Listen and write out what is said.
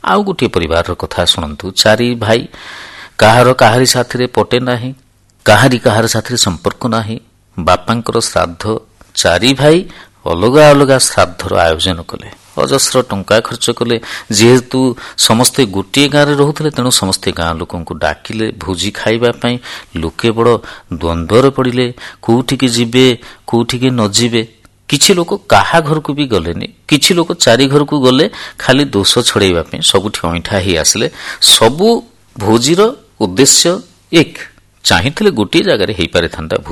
ଆଉ ଗୋଟିଏ ପରିବାରର କଥା ଶୁଣନ୍ତୁ। 4 ଭାଇ, କାହାର କାହାରି ସାଥିରେ ପଟେ ନାହିଁ, କାହାର ସାଥିରେ ସମ୍ପର୍କ ନାହିଁ। ବାପାଙ୍କର ଶ୍ରାଦ୍ଧ, 4 ଭାଇ ଅଲଗା ଅଲଗା ଶ୍ରାଦ୍ଧର ଆୟୋଜନ କଲେ, ଅଜସ୍ର ଟଙ୍କା ଖର୍ଚ୍ଚ କଲେ। ଯେହେତୁ ସମସ୍ତେ ଗୋଟିଏ ଗାଁରେ ରହୁଥିଲେ, ତେଣୁ ସମସ୍ତେ ଗାଁ ଲୋକଙ୍କୁ ଡାକିଲେ ଭୋଜି ଖାଇବା ପାଇଁ। ଲୋକେ ବଡ଼ ଦ୍ୱନ୍ଦ୍ୱରେ ପଡ଼ିଲେ, କୋଉଠିକି ଯିବେ କୋଉଠିକି ନ ଯିବେ। କିଛି ଲୋକ କାହା ଘରକୁ ବି ଗଲେନି, କିଛି ଲୋକ 4 ଘରକୁ ଗଲେ ଖାଲି ଦୋଷ ଛଡ଼େଇବା ପାଇଁ, ସବୁଠି ଅଇଁଠା ହେଇ ଆସିଲେ। ସବୁ ଭୋଜିର ଉଦ୍ଦେଶ୍ୟ ଏକ, ଚାହିଁଥିଲେ ଗୋଟିଏ ଜାଗାରେ ହେଇପାରିଥାନ୍ତା